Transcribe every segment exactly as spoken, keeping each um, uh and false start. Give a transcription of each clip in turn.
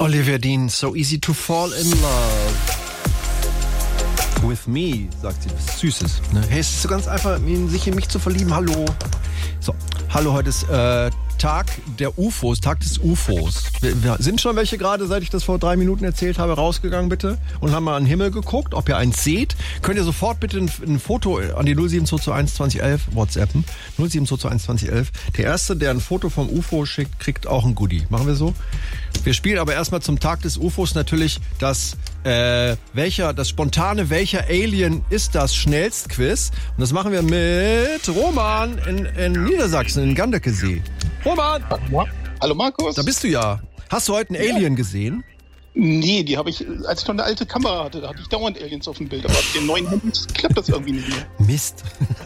Olivia Dean, So Easy to Fall in Love. With me, sagt sie, was Süßes. Ne? Hey, es ist so ganz einfach, sich in mich zu verlieben. Hallo. So, hallo, heute ist äh, Tag der U F Os, Tag des U F Os. Wir, wir sind schon welche gerade, seit ich das vor drei Minuten erzählt habe, rausgegangen bitte und haben mal an den Himmel geguckt, ob ihr eins seht. Könnt ihr sofort bitte ein, ein Foto an die null sieben zwei zwei eins zwanzig elf WhatsAppen. null sieben zwei zwei eins zwanzig elf. Der Erste, der ein Foto vom U F O schickt, kriegt auch ein Goodie. Machen wir so? Wir spielen aber erstmal zum Tag des U F Os natürlich das äh, welcher, das spontane welcher Alien ist das schnellst Quiz. Und das machen wir mit Roman in, in Niedersachsen, in Gandekesee. Roman! Hallo Markus. Da bist du ja. Hast du heute einen Alien gesehen? Nee, die habe ich, als ich noch eine alte Kamera hatte, da hatte ich dauernd Aliens auf dem Bild. Aber mit den neuen Handys klappt das irgendwie nicht mehr. Mist.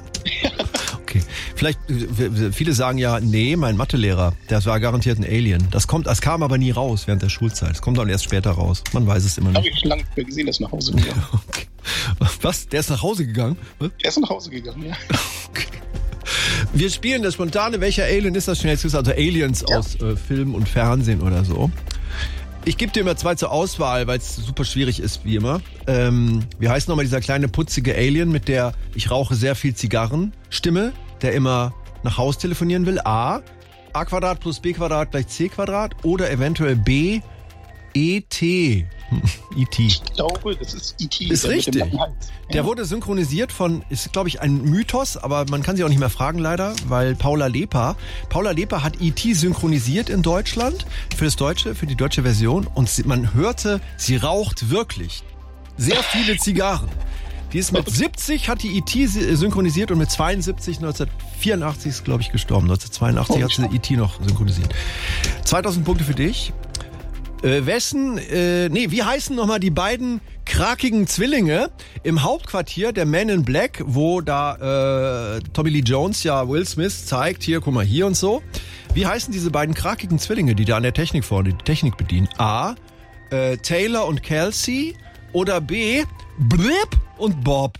Okay. Vielleicht, viele sagen ja, nee, mein Mathelehrer, das war garantiert ein Alien. Das kommt, das kam aber nie raus während der Schulzeit. Es kommt dann erst später raus. Man weiß es immer nicht. Habe ich schon lange nicht mehr gesehen, der ist nach Hause gegangen. Okay. Was? Der ist nach Hause gegangen? Was? Der ist nach Hause gegangen, ja. Okay. Wir spielen das spontane, welcher Alien ist das schnellste? Also Aliens ja. aus äh, Film und Fernsehen oder so. Ich gebe dir immer zwei zur Auswahl, weil es super schwierig ist, wie immer. Ähm, wie heißt nochmal dieser kleine putzige Alien mit der ich rauche sehr viel Zigarren Stimme, der immer nach Haus telefonieren will? A, A Quadrat plus B Quadrat gleich C Quadrat oder eventuell B, E T E T Ich glaube, das ist E T Ist richtig. Ja. Der wurde synchronisiert von, ist glaube ich ein Mythos, aber man kann sie auch nicht mehr fragen leider, weil Paula Leper, Paula Leper hat E T synchronisiert in Deutschland für das Deutsche, für die deutsche Version und sie, man hörte, sie raucht wirklich sehr viele Zigarren. Die ist mit siebzig, hat die E T synchronisiert und mit zweiundsiebzig, neunzehnhundertvierundachtzig ist glaube ich gestorben. neunzehnhundertzweiundachtzig oh, hat sie E T noch synchronisiert. zweitausend Punkte für dich. Äh, wessen, äh, nee, wie heißen nochmal die beiden krakigen Zwillinge im Hauptquartier der Men in Black, wo da äh, Tommy Lee Jones ja Will Smith zeigt, hier, guck mal, hier und so. Wie heißen diese beiden krakigen Zwillinge, die da an der Technik vorne die Technik bedienen? A, äh, Taylor und Kelsey oder B, Blip und Bob?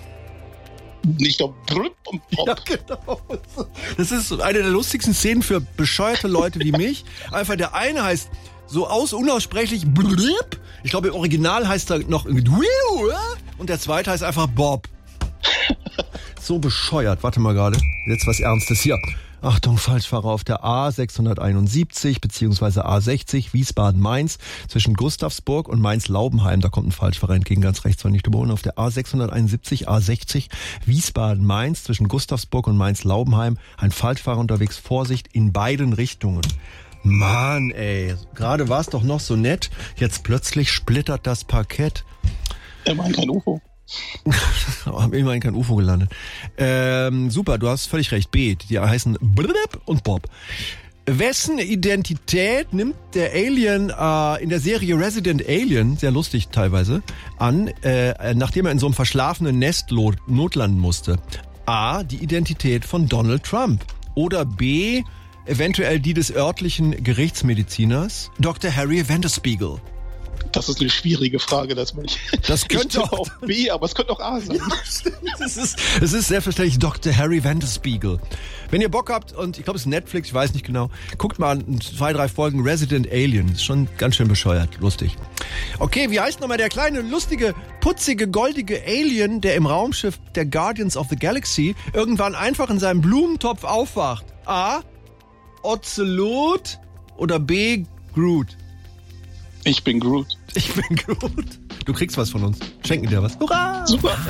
Nicht doch Blip und Bob. Ja, genau. Das ist eine der lustigsten Szenen für bescheuerte Leute wie mich. Einfach der eine heißt so aus unaussprechlich Blip. Ich glaube, im Original heißt er noch und der zweite heißt einfach Bob. So bescheuert. Warte mal gerade. Jetzt was Ernstes hier. Achtung, Falschfahrer auf der A sechshunderteinundsiebzig bzw. A sechzig Wiesbaden-Mainz zwischen Gustavsburg und Mainz-Laubenheim. Da kommt ein Falschfahrer entgegen, ganz rechts von Nichteborn. Auf der A sechshunderteinundsiebzig, A sechzig Wiesbaden-Mainz zwischen Gustavsburg und Mainz-Laubenheim. Ein Falschfahrer unterwegs. Vorsicht in beiden Richtungen. Mann, ey. Gerade war es doch noch so nett. Jetzt plötzlich splittert das Parkett. Immerhin kein U F O. Immerhin kein U F O gelandet. Ähm, super, du hast völlig recht. B, die heißen Blip und Bob. Wessen Identität nimmt der Alien äh, in der Serie Resident Alien, sehr lustig teilweise, an, äh, nachdem er in so einem verschlafenen Nest notlanden musste? A, die Identität von Donald Trump. Oder B, eventuell die des örtlichen Gerichtsmediziners, Doktor Harry Vanderspiegel. Das ist eine schwierige Frage, das ich. Das könnte ich auch B, aber es könnte auch A sein. Ja, stimmt. Es ist, es ist selbstverständlich Doktor Harry Vanderspiegel. Wenn ihr Bock habt, und ich glaube, es ist Netflix, ich weiß nicht genau, guckt mal an zwei, drei Folgen Resident Alien. Ist schon ganz schön bescheuert, lustig. Okay, wie heißt nochmal der kleine, lustige, putzige, goldige Alien, der im Raumschiff der Guardians of the Galaxy irgendwann einfach in seinem Blumentopf aufwacht? A, Ocelot oder B, Groot? Ich bin Groot. Ich bin Groot. Du kriegst was von uns. Schenken dir was. Hurra! Super.